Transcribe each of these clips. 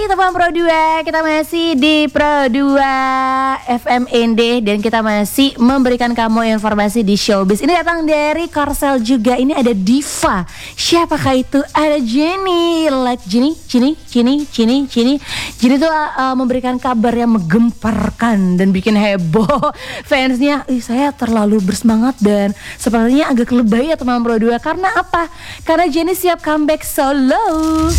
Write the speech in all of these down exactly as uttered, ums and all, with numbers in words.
teman Pro dua, kita masih di Pro dua F M N D dan kita masih memberikan kamu informasi di showbiz. Ini datang dari Korsel juga, ini ada diva. Siapakah itu? Ada Jennie, like Jennie, Jennie, Jennie, Jennie, Jennie. Jennie tuh uh, memberikan kabar yang menggemparkan dan bikin heboh fansnya. Ih, saya terlalu bersemangat dan sepertinya agak lebay ya teman Pro dua. Karena apa? Karena Jennie siap comeback solo.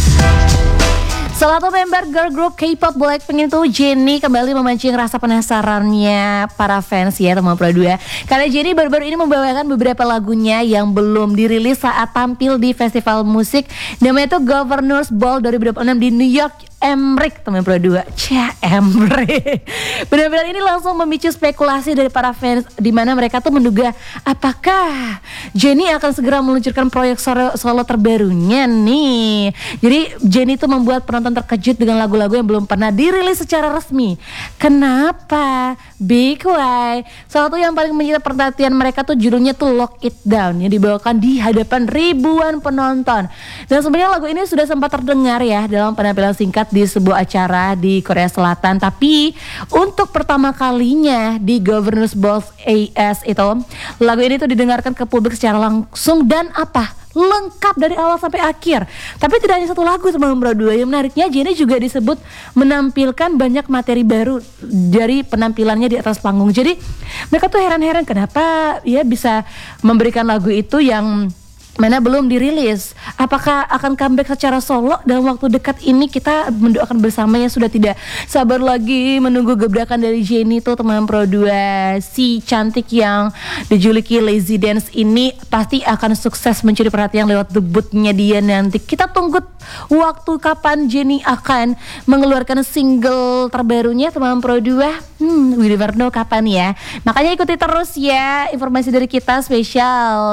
Salah satu member girl group K-pop Blackpink itu Jennie kembali memancing rasa penasarannya para fans ya teman Pro dua. Karena Jennie baru-baru ini membawakan beberapa lagunya yang belum dirilis saat tampil di festival musik namanya itu Governors Ball dua ribu dua puluh enam di New York. Emrik teman Pro dua, Cia Emrik. Benar-benar ini langsung memicu spekulasi dari para fans di mana mereka tuh menduga apakah Jennie akan segera meluncurkan proyek solo, solo terbarunya nih. Jadi Jennie tuh membuat penonton terkejut dengan lagu-lagu yang belum pernah dirilis secara resmi. Kenapa? Big Why. Salah satu yang paling menyita perhatian mereka tuh judulnya tuh Lock It Down yang dibawakan di hadapan ribuan penonton. Dan sebenarnya lagu ini sudah sempat terdengar ya dalam penampilan singkat di sebuah acara di Korea Selatan, tapi untuk pertama kalinya di Governors Ball A S itu lagu ini tuh didengarkan ke publik secara langsung dan apa lengkap dari awal sampai akhir. Tapi tidak hanya satu lagu teman Pro dua, yang menariknya Jennie juga disebut menampilkan banyak materi baru dari penampilannya di atas panggung. Jadi mereka tuh heran-heran kenapa ya bisa memberikan lagu itu yang mana belum dirilis. Apakah akan comeback secara solo dalam waktu dekat ini? Kita mendoakan bersama ya, sudah tidak sabar lagi menunggu gebrakan dari Jennie tuh teman Pro dua. Si cantik yang dijuluki Lazy Dance ini pasti akan sukses mencuri perhatian lewat debutnya dia nanti. Kita tunggu waktu kapan Jennie akan mengeluarkan single terbarunya teman Pro dua. Hmm, we never know kapan ya. Makanya ikuti terus ya informasi dari kita spesial